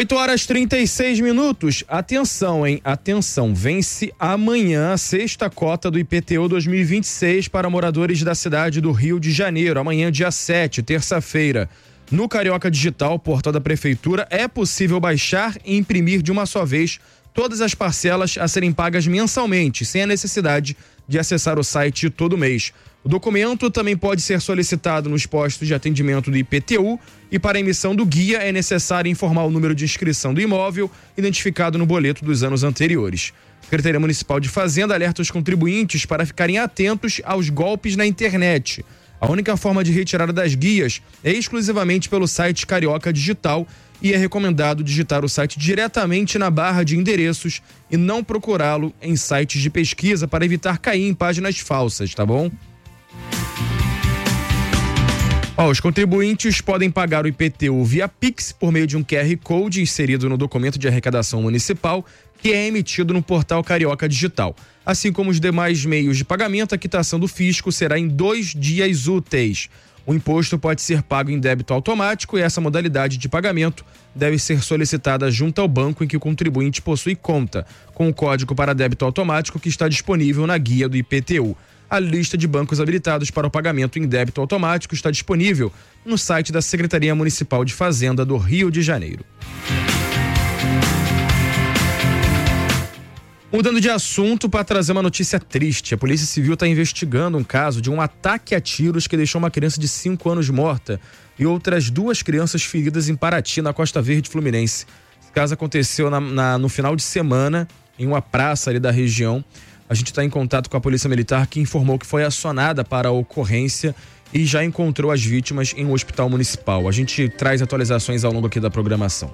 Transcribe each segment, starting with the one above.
8h36. Atenção, hein? Atenção, vence amanhã a sexta cota do IPTU 2026 para moradores da cidade do Rio de Janeiro. Amanhã, dia 7, terça-feira. No Carioca Digital, portal da Prefeitura, é possível baixar e imprimir de uma só vez todas as parcelas a serem pagas mensalmente, sem a necessidade de acessar o site todo mês. O documento também pode ser solicitado nos postos de atendimento do IPTU e para a emissão do guia é necessário informar o número de inscrição do imóvel identificado no boleto dos anos anteriores. A Secretaria Municipal de Fazenda alerta os contribuintes para ficarem atentos aos golpes na internet. A única forma de retirada das guias é exclusivamente pelo site Carioca Digital e é recomendado digitar o site diretamente na barra de endereços e não procurá-lo em sites de pesquisa para evitar cair em páginas falsas, tá bom? Os contribuintes podem pagar o IPTU via Pix por meio de um QR Code inserido no documento de arrecadação municipal, que é emitido no portal Carioca Digital. Assim como os demais meios de pagamento, a quitação do fisco será em 2 dias úteis. O imposto pode ser pago em débito automático e essa modalidade de pagamento deve ser solicitada junto ao banco em que o contribuinte possui conta, com o código para débito automático que está disponível na guia do IPTU. A lista de bancos habilitados para o pagamento em débito automático está disponível no site da Secretaria Municipal de Fazenda do Rio de Janeiro. Mudando de assunto para trazer uma notícia triste. A Polícia Civil está investigando um caso de um ataque a tiros que deixou uma criança de 5 anos morta e outras 2 crianças feridas em Paraty, na Costa Verde Fluminense. Esse caso aconteceu no final de semana, em uma praça ali da região. A gente está em contato com a Polícia Militar, que informou que foi acionada para a ocorrência e já encontrou as vítimas em um hospital municipal. A gente traz atualizações ao longo aqui da programação.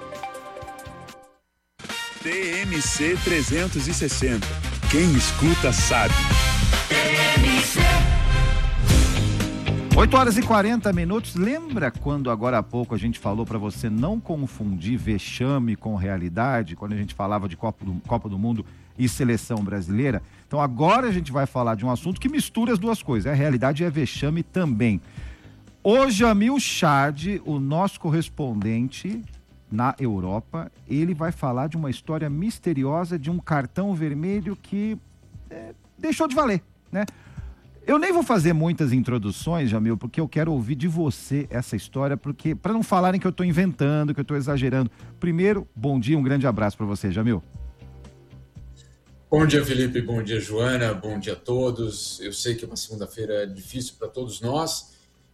TMC 360. Quem escuta sabe. 8h40. Lembra quando agora há pouco a gente falou para você não confundir vexame com realidade, quando a gente falava de Copa do Mundo e seleção brasileira? Então agora a gente vai falar de um assunto que mistura as duas coisas, a realidade é vexame também. O Jamil Chad, o nosso correspondente na Europa, ele vai falar de uma história misteriosa de um cartão vermelho que deixou de valer, né? Eu nem vou fazer muitas introduções, Jamil, porque eu quero ouvir de você essa história, porque para não falarem que eu estou inventando, que eu estou exagerando. Primeiro, bom dia, um grande abraço para você, Jamil. Bom dia, Felipe, bom dia, Joana, bom dia a todos. Eu sei que uma segunda-feira é difícil para todos nós,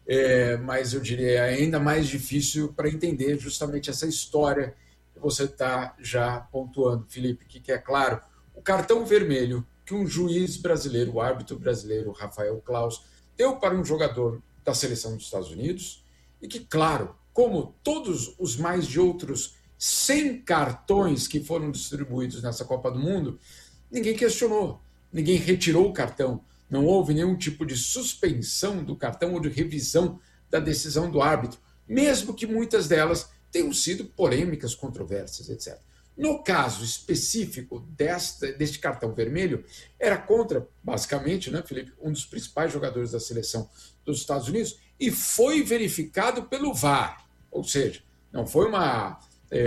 mas eu diria ainda mais difícil para entender justamente essa história que você está já pontuando, Felipe, que é claro, o cartão vermelho que um juiz brasileiro, o árbitro brasileiro Rafael Claus, deu para um jogador da seleção dos Estados Unidos e que, claro, como todos os mais de outros 100 cartões que foram distribuídos nessa Copa do Mundo, ninguém questionou, ninguém retirou o cartão, não houve nenhum tipo de suspensão do cartão ou de revisão da decisão do árbitro, mesmo que muitas delas tenham sido polêmicas, controversas, etc. No caso específico deste cartão vermelho, era contra, basicamente, né, Felipe, um dos principais jogadores da seleção dos Estados Unidos e foi verificado pelo VAR, ou seja, não foi uma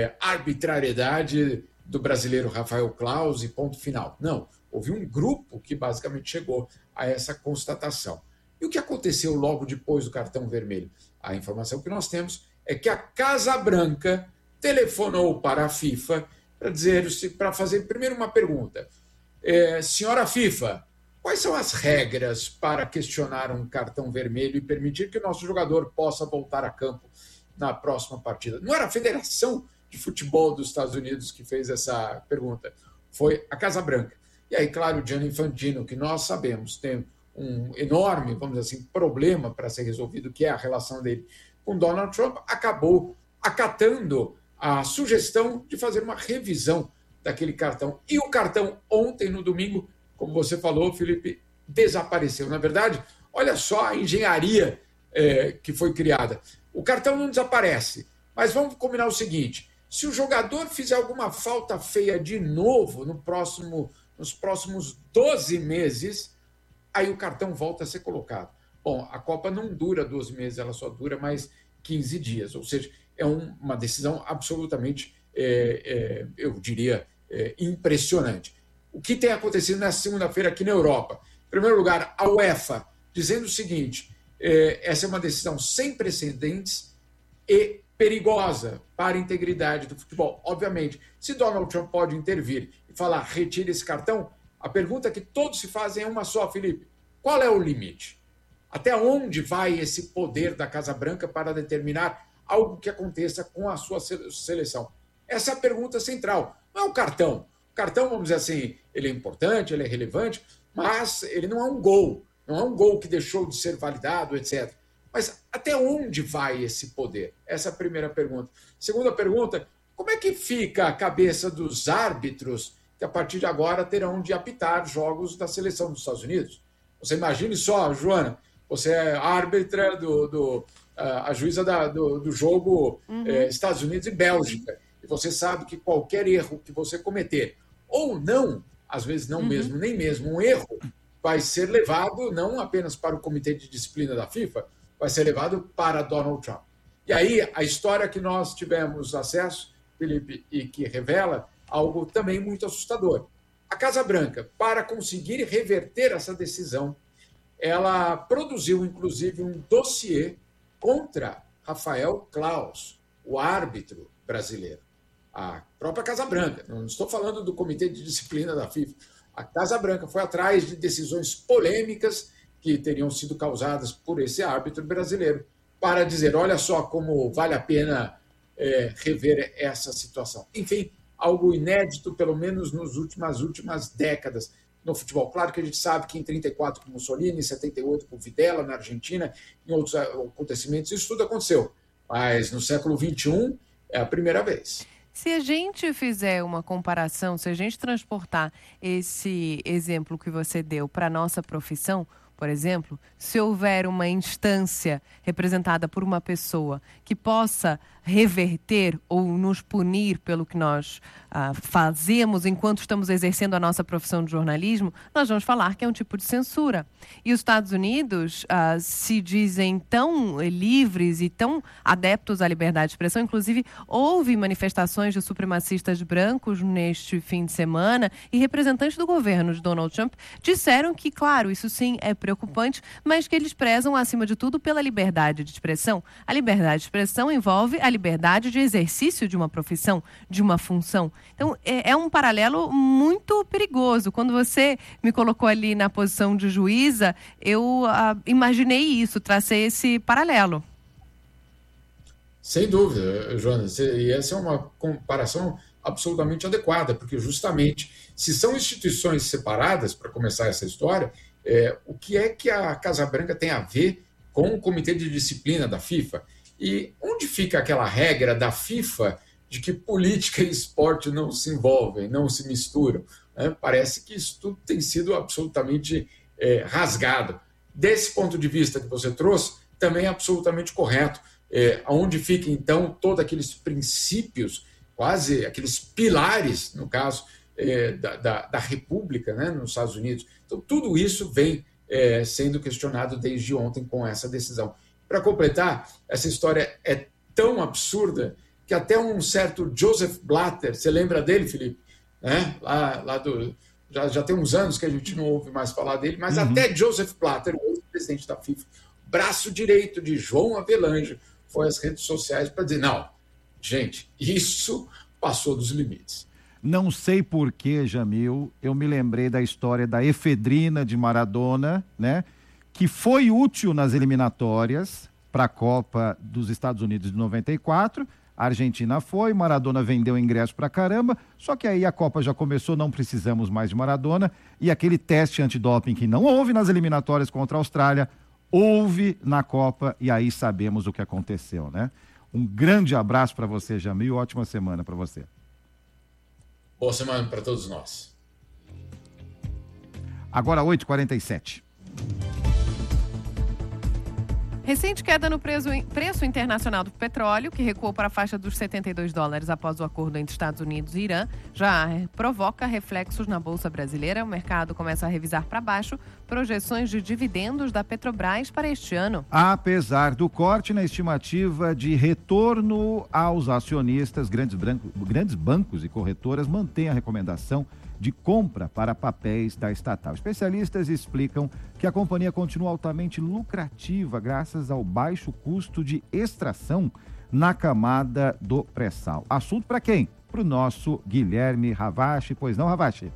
arbitrariedade do brasileiro Rafael Claus e ponto final. Não, houve um grupo que basicamente chegou a essa constatação. E o que aconteceu logo depois do cartão vermelho? A informação que nós temos é que a Casa Branca telefonou para a FIFA para fazer primeiro uma pergunta. Senhora FIFA, quais são as regras para questionar um cartão vermelho e permitir que o nosso jogador possa voltar a campo na próxima partida? Não era a Federação de Futebol dos Estados Unidos que fez essa pergunta, foi a Casa Branca. E aí, claro, o Gianni Infantino, que nós sabemos tem um enorme, vamos dizer assim, problema para ser resolvido, que é a relação dele com Donald Trump, acabou acatando a sugestão de fazer uma revisão daquele cartão. E o cartão ontem, no domingo, como você falou, Felipe, desapareceu. Na verdade, olha só a engenharia que foi criada. O cartão não desaparece, mas vamos combinar o seguinte, se o jogador fizer alguma falta feia de novo nos próximos 12 meses, aí o cartão volta a ser colocado. Bom, a Copa não dura 12 meses, ela só dura mais 15 dias, ou seja, é uma decisão absolutamente eu diria, impressionante. O que tem acontecido nessa segunda-feira aqui na Europa? Em primeiro lugar, a UEFA dizendo o seguinte: essa é uma decisão sem precedentes e perigosa para a integridade do futebol. Obviamente, se Donald Trump pode intervir e falar, retire esse cartão, a pergunta que todos se fazem é uma só, Felipe: qual é o limite? Até onde vai esse poder da Casa Branca para determinar algo que aconteça com a sua seleção? Essa é a pergunta central. Não é o cartão. O cartão, vamos dizer assim, ele é importante, ele é relevante, mas ele não é um gol. Não é um gol que deixou de ser validado, etc. Mas até onde vai esse poder? Essa é a primeira pergunta. Segunda pergunta: como é que fica a cabeça dos árbitros que a partir de agora terão de apitar jogos da seleção dos Estados Unidos? Você imagine só, Joana, você é árbitra a juíza do jogo Estados Unidos e Bélgica, e você sabe que qualquer erro que você cometer, ou não, às vezes não mesmo, nem mesmo um erro, vai ser levado não apenas para o Comitê de Disciplina da FIFA, vai ser levado para Donald Trump. E aí, a história que nós tivemos acesso, Felipe, e que revela algo também muito assustador. A Casa Branca, para conseguir reverter essa decisão, ela produziu, inclusive, um dossiê contra Rafael Klaus, o árbitro brasileiro. A própria Casa Branca, não estou falando do Comitê de Disciplina da FIFA, a Casa Branca foi atrás de decisões polêmicas que teriam sido causadas por esse árbitro brasileiro, para dizer, olha só como vale a pena rever essa situação. Enfim, algo inédito, pelo menos nas últimas décadas no futebol. Claro que a gente sabe que em 34 com Mussolini, em 78 com Videla na Argentina, em outros acontecimentos, isso tudo aconteceu. Mas no século XXI é a primeira vez. Se a gente fizer uma comparação, se a gente transportar esse exemplo que você deu para a nossa profissão, por exemplo, se houver uma instância representada por uma pessoa que possa reverter ou nos punir pelo que nós fazemos enquanto estamos exercendo a nossa profissão de jornalismo, nós vamos falar que é um tipo de censura. E os Estados Unidos se dizem tão livres e tão adeptos à liberdade de expressão. Inclusive, houve manifestações de supremacistas brancos neste fim de semana e representantes do governo de Donald Trump disseram que, claro, isso sim é preocupante, mas que eles prezam, acima de tudo, pela liberdade de expressão. A liberdade de expressão envolve a liberdade de exercício de uma profissão, de uma função. Então, é um paralelo muito perigoso. Quando você me colocou ali na posição de juíza, eu imaginei isso, tracei esse paralelo. Sem dúvida, Joana. E essa é uma comparação absolutamente adequada, porque justamente, se são instituições separadas, para começar essa história, o que é que a Casa Branca tem a ver com o Comitê de Disciplina da FIFA? E onde fica aquela regra da FIFA de que política e esporte não se envolvem, não se misturam? Parece que isso tudo tem sido absolutamente rasgado. Desse ponto de vista que você trouxe, também é absolutamente correto. Onde fica, então, todos aqueles princípios, quase aqueles pilares, no caso, da República, né, nos Estados Unidos. Então, tudo isso vem sendo questionado desde ontem com essa decisão. Para completar, essa história é tão absurda que até um certo Joseph Blatter, você lembra dele, Felipe? Já tem uns anos que a gente não ouve mais falar dele, mas até Joseph Blatter, o ex-presidente da FIFA, braço direito de João Avelange, foi às redes sociais para dizer, não, gente, isso passou dos limites. Não sei por que, Jamil, eu me lembrei da história da efedrina de Maradona, né? Que foi útil nas eliminatórias para a Copa dos Estados Unidos de 94. A Argentina foi, Maradona vendeu ingresso para caramba, só que aí a Copa já começou, não precisamos mais de Maradona, e aquele teste antidoping que não houve nas eliminatórias contra a Austrália, houve na Copa, e aí sabemos o que aconteceu, né? Um grande abraço para você, Jamil, ótima semana para você. Boa semana para todos nós. Agora 8h47. Recente queda no preço internacional do petróleo, que recuou para a faixa dos $72 após o acordo entre Estados Unidos e Irã, já provoca reflexos na Bolsa Brasileira. O mercado começa a revisar para baixo projeções de dividendos da Petrobras para este ano. Apesar do corte na estimativa de retorno aos acionistas, grandes bancos e corretoras mantêm a recomendação de compra para papéis da estatal. Especialistas explicam que a companhia continua altamente lucrativa graças ao baixo custo de extração na camada do pré-sal. Assunto para quem? Para o nosso Guilherme Ravache. Pois não, Ravache?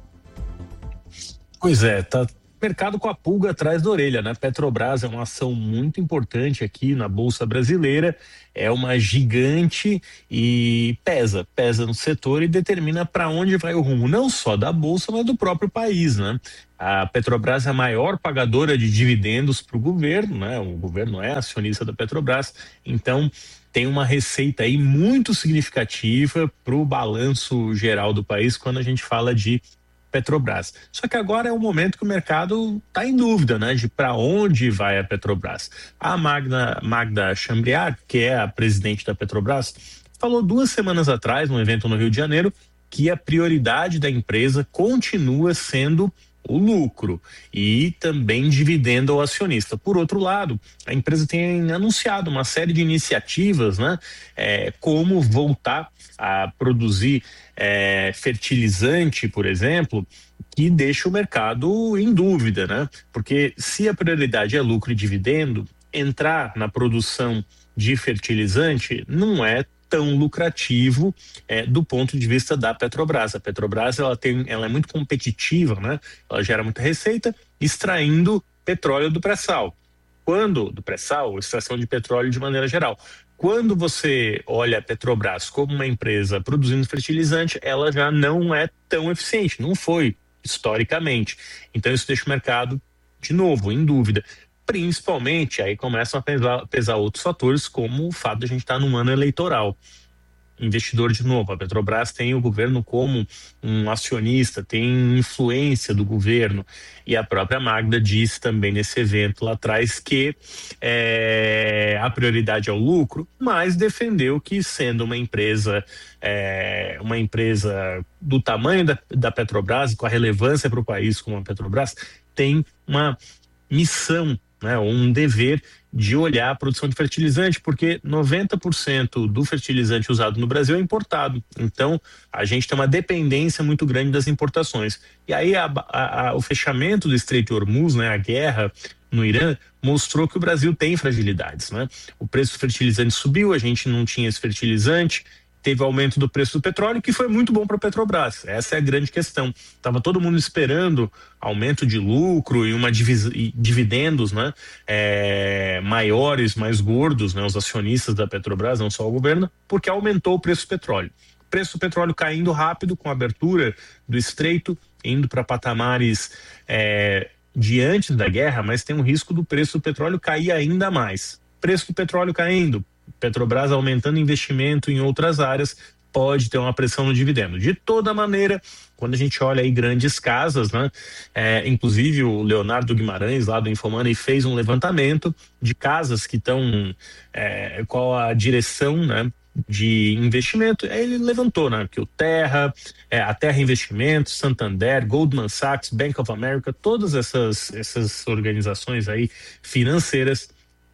Pois é, tá mercado com a pulga atrás da orelha, né? Petrobras é uma ação muito importante aqui na Bolsa Brasileira, é uma gigante e pesa no setor e determina para onde vai o rumo, não só da Bolsa, mas do próprio país, né? A Petrobras é a maior pagadora de dividendos para o governo, né? O governo é acionista da Petrobras, então tem uma receita aí muito significativa para o balanço geral do país quando a gente fala de Petrobras. Só que agora é o momento que o mercado está em dúvida, né, de para onde vai a Petrobras. A Magda Chambriard, que é a presidente da Petrobras, falou 2 semanas atrás, num evento no Rio de Janeiro, que a prioridade da empresa continua sendo o lucro e também dividendo ao acionista. Por outro lado, a empresa tem anunciado uma série de iniciativas, né, como voltar a produzir fertilizante, por exemplo, que deixa o mercado em dúvida, né? Porque se a prioridade é lucro e dividendo, entrar na produção de fertilizante não é tão lucrativo do ponto de vista da Petrobras. A Petrobras ela é muito competitiva, né? Ela gera muita receita extraindo petróleo do pré-sal. Do pré-sal, extração de petróleo de maneira geral. Quando você olha a Petrobras como uma empresa produzindo fertilizante, ela já não é tão eficiente, não foi historicamente. Então isso deixa o mercado, de novo, em dúvida. Principalmente, aí começam a pesar outros fatores, como o fato de a gente estar num ano eleitoral. Investidor, de novo, a Petrobras tem o governo como um acionista, tem influência do governo, e a própria Magda disse também nesse evento lá atrás que a prioridade é o lucro, mas defendeu que, sendo uma empresa do tamanho da Petrobras, com a relevância para o país como a Petrobras, tem uma missão, né, um dever de olhar a produção de fertilizante, porque 90% do fertilizante usado no Brasil é importado. Então, a gente tem uma dependência muito grande das importações. E aí, o fechamento do Estreito de Hormuz, né, a guerra no Irã, mostrou que o Brasil tem fragilidades, né? O preço do fertilizante subiu, a gente não tinha esse fertilizante, teve aumento do preço do petróleo, que foi muito bom para a Petrobras. Essa é a grande questão. Estava todo mundo esperando aumento de lucro e dividendos, né, maiores, mais gordos, né, os acionistas da Petrobras, não só o governo, porque aumentou o preço do petróleo. O preço do petróleo caindo rápido com a abertura do estreito, indo para patamares de antes da guerra, mas tem um risco do preço do petróleo cair ainda mais. Preço do petróleo caindo, Petrobras aumentando investimento em outras áreas, pode ter uma pressão no dividendo. De toda maneira, quando a gente olha aí grandes casas, né, inclusive o Leonardo Guimarães, lá do Infomoney, fez um levantamento de casas que estão, qual a direção, né, de investimento. Ele levantou, né, que o Terra, a Terra Investimentos, Santander, Goldman Sachs, Bank of America, todas essas organizações aí financeiras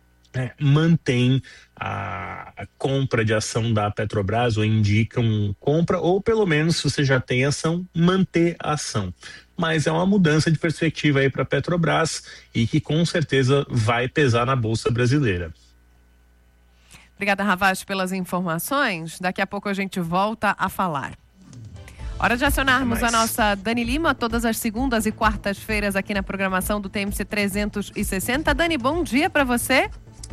mantém a compra de ação da Petrobras, ou indicam compra, ou pelo menos, se você já tem ação, manter a ação. Mas é uma mudança de perspectiva aí para a Petrobras e que com certeza vai pesar na Bolsa Brasileira. Obrigada, Ravache, pelas informações. Daqui a pouco a gente volta a falar. Hora de acionarmos a nossa Dani Lima, todas as segundas e quartas-feiras aqui na programação do TMC 360. Dani, bom dia para você.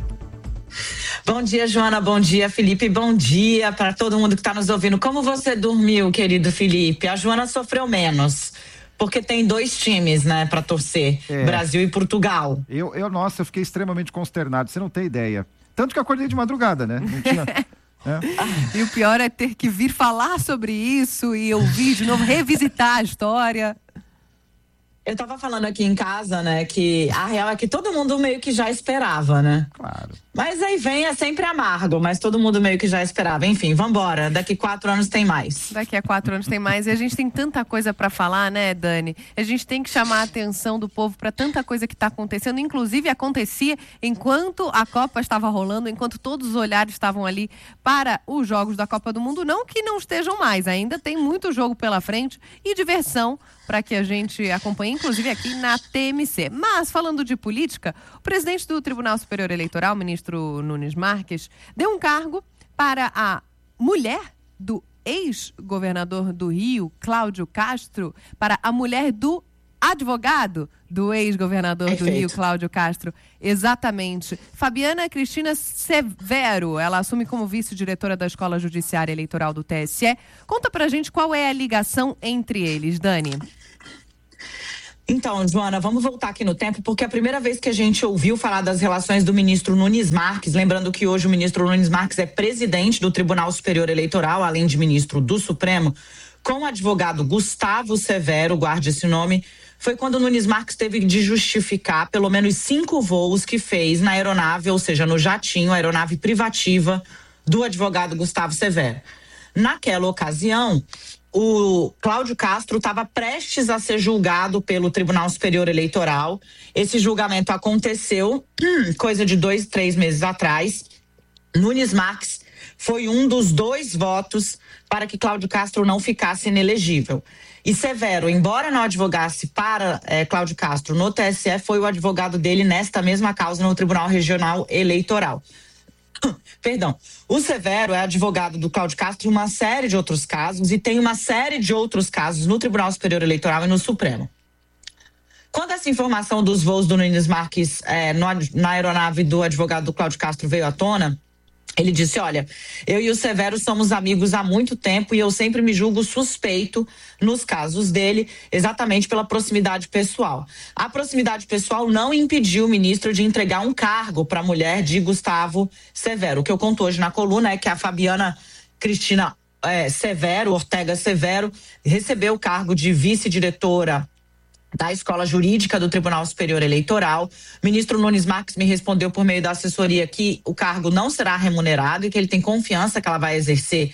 Bom dia, Joana, bom dia, Felipe, bom dia para todo mundo que está nos ouvindo. Como você dormiu, querido Felipe? A Joana sofreu menos, porque tem 2 times, né, para torcer, Brasil e Portugal. Eu fiquei extremamente consternado, você não tem ideia. Tanto que eu acordei de madrugada, né? Não tinha... E o pior é ter que vir falar sobre isso e ouvir de novo, revisitar a história. Eu tava falando aqui em casa, né, que a real é que todo mundo meio que já esperava, né? Claro. Mas aí é sempre amargo, mas todo mundo meio que já esperava. Enfim, vambora, daqui 4 anos tem mais. Daqui a 4 anos tem mais. E a gente tem tanta coisa para falar, né, Dani? A gente tem que chamar a atenção do povo para tanta coisa que está acontecendo. Inclusive, acontecia enquanto a Copa estava rolando, enquanto todos os olhares estavam ali para os jogos da Copa do Mundo. Não que não estejam mais, ainda tem muito jogo pela frente e diversão para que a gente acompanhe, inclusive aqui na TMC. Mas, falando de política, o presidente do Tribunal Superior Eleitoral, o ministro Nunes Marques, deu um cargo para a mulher do ex-governador do Rio, Cláudio Castro, para a mulher do advogado do ex-governador do Rio, Cláudio Castro. Exatamente. Fabiana Cristina Severo, ela assume como vice-diretora da Escola Judiciária Eleitoral do TSE. Conta pra gente qual é a ligação entre eles, Dani. Então, Joana, vamos voltar aqui no tempo, porque a primeira vez que a gente ouviu falar das relações do ministro Nunes Marques, lembrando que hoje o ministro Nunes Marques é presidente do Tribunal Superior Eleitoral, além de ministro do Supremo, com o advogado Gustavo Severo, guarde esse nome, foi quando o Nunes Marques teve de justificar pelo menos 5 voos que fez na aeronave, ou seja, no jatinho, a aeronave privativa do advogado Gustavo Severo. Naquela ocasião, o Cláudio Castro estava prestes a ser julgado pelo Tribunal Superior Eleitoral. Esse julgamento aconteceu coisa de 2, 3 meses atrás. Nunes Marques foi um dos 2 votos para que Cláudio Castro não ficasse inelegível. E Severo, embora não advogasse para Cláudio Castro no TSE, foi o advogado dele nesta mesma causa no Tribunal Regional Eleitoral. Perdão. O Severo é advogado do Cláudio Castro em uma série de outros casos e tem uma série de outros casos no Tribunal Superior Eleitoral e no Supremo. Quando essa informação dos voos do Nunes Marques na aeronave do advogado do Cláudio Castro veio à tona, ele disse, olha, eu e o Severo somos amigos há muito tempo e eu sempre me julgo suspeito nos casos dele, exatamente pela proximidade pessoal. A proximidade pessoal não impediu o ministro de entregar um cargo para a mulher de Gustavo Severo. O que eu conto hoje na coluna é que a Fabiana Cristina Ortega Severo recebeu o cargo de vice-diretora da Escola Jurídica do Tribunal Superior Eleitoral. O ministro Nunes Marques me respondeu por meio da assessoria que o cargo não será remunerado e que ele tem confiança que ela vai exercer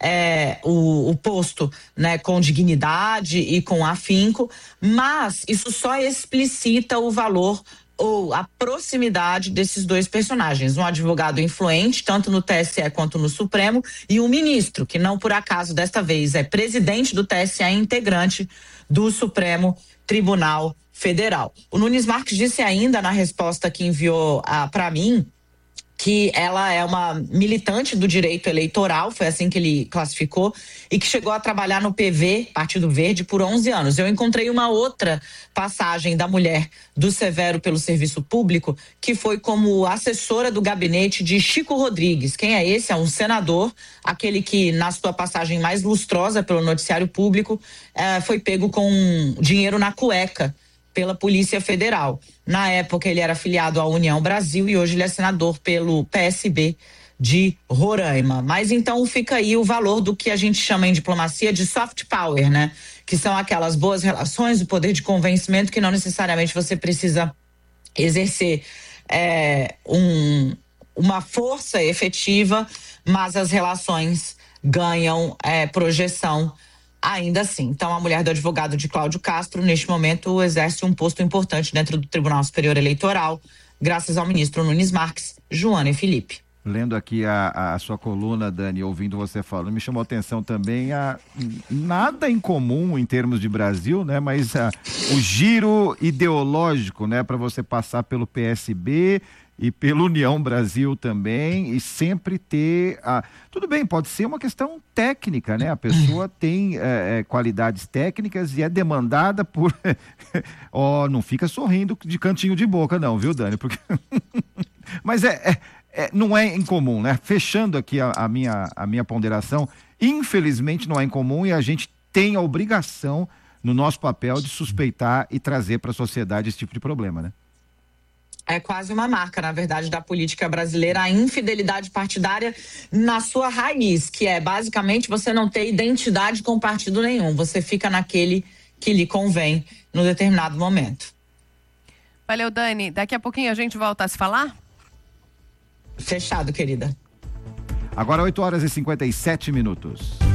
o posto, né, com dignidade e com afinco, mas isso só explicita o valor ou a proximidade desses 2 personagens, um advogado influente, tanto no TSE quanto no Supremo, e um ministro, que não por acaso desta vez é presidente do TSE e integrante do Supremo Tribunal Federal. O Nunes Marques disse ainda na resposta que enviou para mim que ela é uma militante do direito eleitoral, foi assim que ele classificou, e que chegou a trabalhar no PV, Partido Verde, por 11 anos. Eu encontrei uma outra passagem da mulher do Severo pelo serviço público, que foi como assessora do gabinete de Chico Rodrigues. Quem é esse? É um senador, aquele que, na sua passagem mais lustrosa pelo noticiário público, foi pego com dinheiro na cueca pela Polícia Federal. Na época ele era afiliado à União Brasil e hoje ele é senador pelo PSB de Roraima. Mas então fica aí o valor do que a gente chama em diplomacia de soft power, né? Que são aquelas boas relações, o poder de convencimento que não necessariamente você precisa exercer uma força efetiva, mas as relações ganham projeção ainda assim. Então, a mulher do advogado de Cláudio Castro, neste momento, exerce um posto importante dentro do Tribunal Superior Eleitoral, graças ao ministro Nunes Marques, Joana e Felipe. Lendo aqui a sua coluna, Dani, ouvindo você falando, me chamou a atenção também nada em comum em termos de Brasil, né? Mas o giro ideológico, né? Para você passar pelo PSB e pela União Brasil também, e sempre ter tudo bem, pode ser uma questão técnica, né? A pessoa tem qualidades técnicas e é demandada por... não fica sorrindo de cantinho de boca não, viu, Dani? Porque... Mas não é incomum, né? Fechando aqui a minha ponderação, infelizmente não é incomum e a gente tem a obrigação, no nosso papel, de suspeitar e trazer para a sociedade esse tipo de problema, né? É quase uma marca, na verdade, da política brasileira, a infidelidade partidária na sua raiz, que é basicamente você não ter identidade com partido nenhum, você fica naquele que lhe convém. no determinado momento. Valeu, Dani. Daqui a pouquinho a gente volta a se falar? Fechado, querida. Agora 8h57.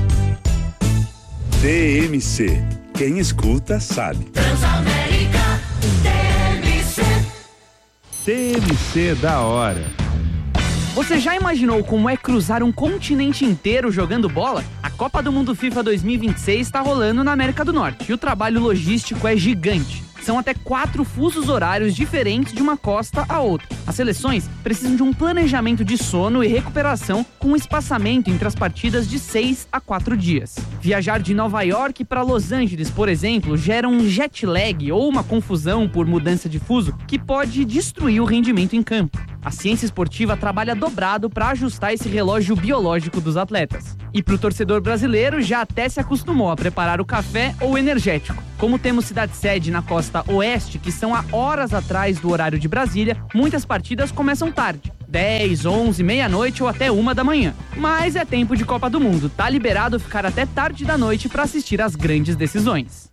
TMC. Quem escuta sabe. Transamérica TMC. TMC da hora. Você já imaginou como é cruzar um continente inteiro jogando bola? A Copa do Mundo FIFA 2026 está rolando na América do Norte e o trabalho logístico é gigante. São até 4 fusos horários diferentes de uma costa a outra. As seleções precisam de um planejamento de sono e recuperação com um espaçamento entre as partidas de 6 a 4 dias. Viajar de Nova York para Los Angeles, por exemplo, gera um jet lag ou uma confusão por mudança de fuso que pode destruir o rendimento em campo. A ciência esportiva trabalha dobrado para ajustar esse relógio biológico dos atletas. E para o torcedor brasileiro já até se acostumou a preparar o café ou energético. Como temos cidade-sede na costa oeste, que são a horas atrás do horário de Brasília, muitas partidas começam tarde. 10, 11, meia-noite ou até 1 da manhã. Mas é tempo de Copa do Mundo. Tá liberado ficar até tarde da noite para assistir às grandes decisões.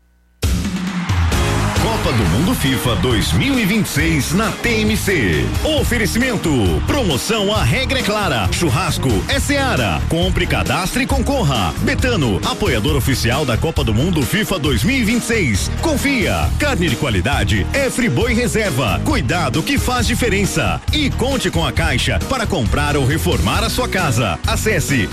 Copa do Mundo FIFA 2026 na TMC. Oferecimento. Promoção A Regra é Clara. Churrasco é Seara. Compre, cadastre e concorra. Betano, apoiador oficial da Copa do Mundo FIFA 2026. Confia. Carne de qualidade é Friboi Reserva. Cuidado que faz diferença. E conte com a Caixa para comprar ou reformar a sua casa. Acesse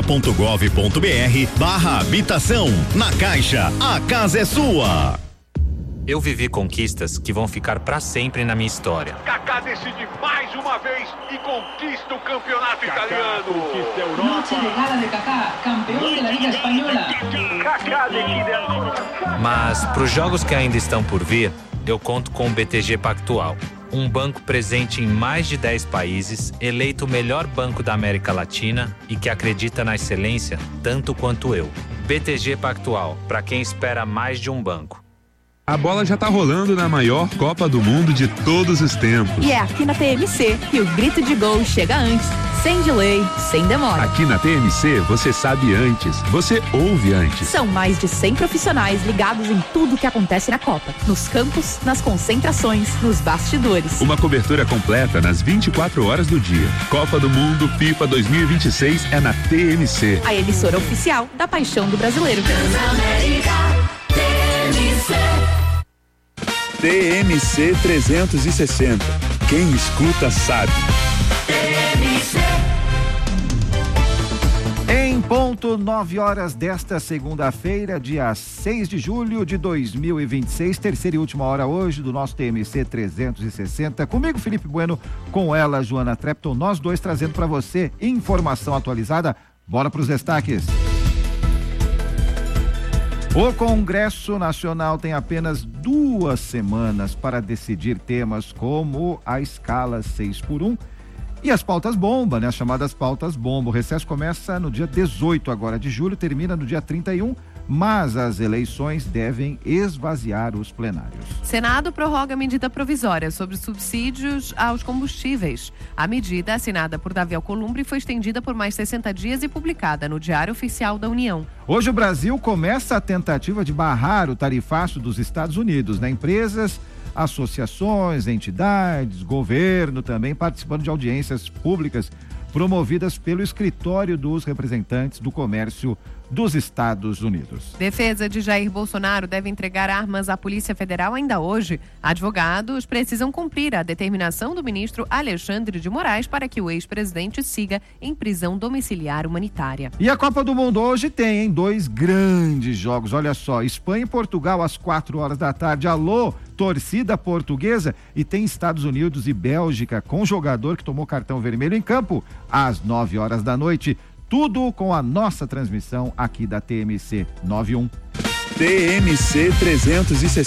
caixa.gov.br/habitação. Na Caixa, a casa é sua. Eu vivi conquistas que vão ficar para sempre na minha história. Kaká decide mais uma vez e conquista o campeonato italiano. Conquista a Europa. Noche de gala de Kaká, campeão da Liga Espanhola. Kaká decide ancora. Mas para os jogos que ainda estão por vir, eu conto com o BTG Pactual. Um banco presente em mais de 10 países, eleito o melhor banco da América Latina e que acredita na excelência tanto quanto eu. BTG Pactual, para quem espera mais de um banco. A bola já tá rolando na maior Copa do Mundo de todos os tempos. E é aqui na TMC que o grito de gol chega antes, sem delay, sem demora. Aqui na TMC você sabe antes, você ouve antes. São mais de 100 profissionais ligados em tudo que acontece na Copa. Nos campos, nas concentrações, nos bastidores. Uma cobertura completa nas 24 horas do dia. Copa do Mundo FIFA 2026 é na TMC. A emissora oficial da paixão do brasileiro. TMC 360. Quem escuta sabe. Em ponto 9 horas desta segunda-feira, dia 6 de julho de 2026, terceira e última hora hoje do nosso TMC 360. Comigo, Felipe Bueno, com ela, Joana Trepton, nós dois trazendo para você informação atualizada. Bora para os destaques. O Congresso Nacional tem apenas 2 semanas para decidir temas como a escala 6x1 e as pautas bomba, né? As chamadas pautas bomba. O recesso começa no dia 18 agora de julho, termina no dia 31, mas as eleições devem esvaziar os plenários. Senado prorroga a medida provisória sobre subsídios aos combustíveis. A medida, assinada por Davi Alcolumbre, foi estendida por mais 60 dias e publicada no Diário Oficial da União. Hoje o Brasil começa a tentativa de barrar o tarifaço dos Estados Unidos, né? Empresas, associações, entidades, governo também participando de audiências públicas promovidas pelo Escritório dos Representantes do Comércio dos Estados Unidos. Defesa de Jair Bolsonaro deve entregar armas à Polícia Federal ainda hoje. Advogados precisam cumprir a determinação do ministro Alexandre de Moraes para que o ex-presidente siga em prisão domiciliar humanitária. E a Copa do Mundo hoje tem, hein? 2 grandes jogos. Olha só, Espanha e Portugal às 4 horas da tarde. Alô, torcida portuguesa. E tem Estados Unidos e Bélgica com jogador que tomou cartão vermelho em campo às 9 horas da noite. Tudo com a nossa transmissão aqui da TMC 91. TMC 360.